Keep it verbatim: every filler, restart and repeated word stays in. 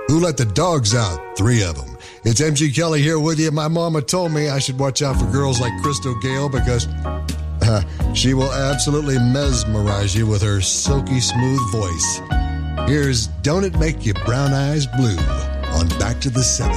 Who let the dogs out? Three of them. It's M G Kelly here with you. My mama told me I should watch out for girls like Crystal Gale because uh, she will absolutely mesmerize you with her silky smooth voice. Here's Don't It Make Your Brown Eyes Blue on Back to the seventies.